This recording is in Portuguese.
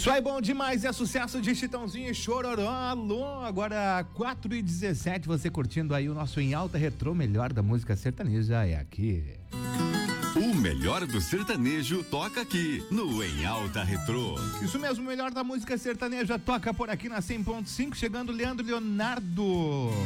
Isso aí, bom demais, é sucesso de Chitãozinho e Chororó. Alô, agora 4h17, você curtindo aí o nosso Em Alta Retrô, melhor da música sertaneja é aqui. O melhor do sertanejo toca aqui no Em Alta Retrô. Isso mesmo, o melhor da música sertaneja toca por aqui na 100.5, chegando Leandro Leonardo.